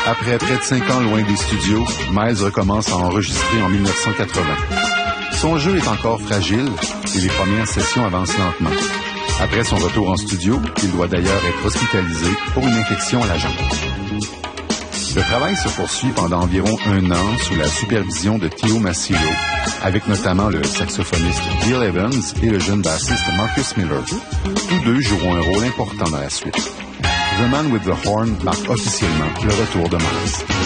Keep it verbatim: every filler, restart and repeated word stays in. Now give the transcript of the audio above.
Après près de cinq ans loin des studios, Miles recommence à enregistrer en dix-neuf cent quatre-vingts. Son jeu est encore fragile et les premières sessions avancent lentement. Après son retour en studio, il doit d'ailleurs être hospitalisé pour une infection à la jambe. Le travail se poursuit pendant environ un an sous la supervision de Theo Masilo, avec notamment le saxophoniste Bill Evans et le jeune bassiste Marcus Miller. Tous deux joueront un rôle important dans la suite. The Man with the Horn marque officiellement le retour de Miles.